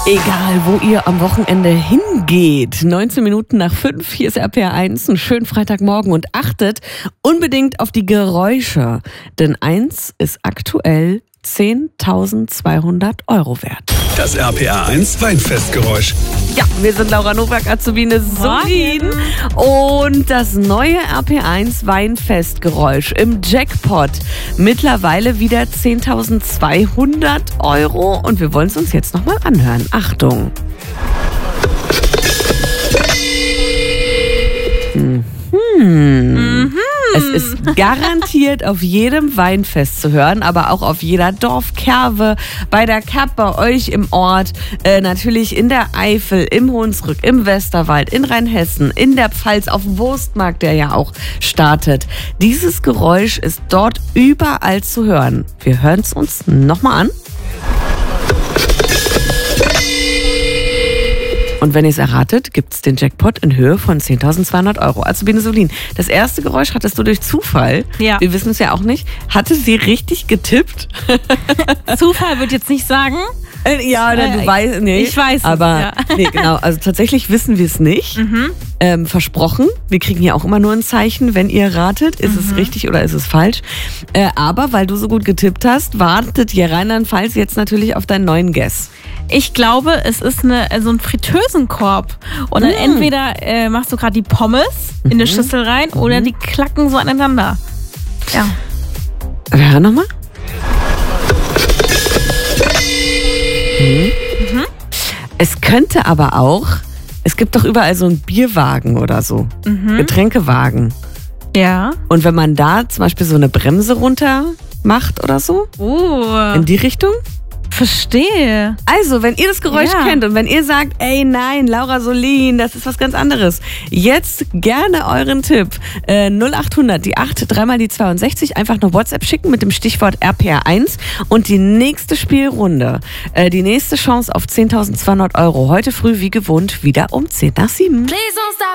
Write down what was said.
Egal, wo ihr am Wochenende hingeht. 19 Minuten nach 5, hier ist RPR 1, einen schönen Freitagmorgen und achtet unbedingt auf die Geräusche. Denn 1 ist aktuell 10.200 € wert. Das RPR 1 Weinfestgeräusch. Ja, wir sind Laura Nowak, Azubine Solin. Und das neue RPR 1 Weinfestgeräusch im Jackpot. Mittlerweile wieder 10.200 €. Und wir wollen es uns jetzt nochmal anhören. Achtung. Es ist garantiert auf jedem Weinfest zu hören, aber auch auf jeder Dorfkerwe, bei der Kapp, bei euch im Ort, natürlich in der Eifel, im Hunsrück, im Westerwald, in Rheinhessen, in der Pfalz, auf dem Wurstmarkt, der ja auch startet. Dieses Geräusch ist dort überall zu hören. Wir hören es uns nochmal an. Und wenn ihr es erratet, gibt es den Jackpot in Höhe von 10.200 €. Azubine Solin, das erste Geräusch hattest du durch Zufall. Ja. Wir wissen es ja auch nicht. Hatte sie richtig getippt? Zufall würde ich jetzt nicht sagen. Ja, du weißt nicht. Ich weiß es, aber ja. Nee, genau. Also tatsächlich wissen wir es nicht. Versprochen. Wir kriegen ja auch immer nur ein Zeichen, wenn ihr ratet, ist es richtig oder ist es falsch. Aber weil du so gut getippt hast, wartet hier Rheinland-Pfalz jetzt natürlich auf deinen neuen Guess. Ich glaube, es ist so ein Fritteusenkorb. Und dann entweder machst du gerade die Pommes in eine Schüssel rein oder die klacken so aneinander. Ja. Wir hören nochmal. Es könnte aber auch, es gibt doch überall so einen Bierwagen oder so, Getränkewagen. Ja. Und wenn man da zum Beispiel so eine Bremse runter macht oder so, in die Richtung. Verstehe. Also, wenn ihr das Geräusch kennt und wenn ihr sagt, ey nein, Laura Solin, das ist was ganz anderes, jetzt gerne euren Tipp. 0800, die 8, 3 mal die 62, einfach eine WhatsApp schicken mit dem Stichwort RPR 1 und die nächste Spielrunde, die nächste Chance auf 10.200 €. Heute früh wie gewohnt wieder um 10 nach 7. Please don't stop.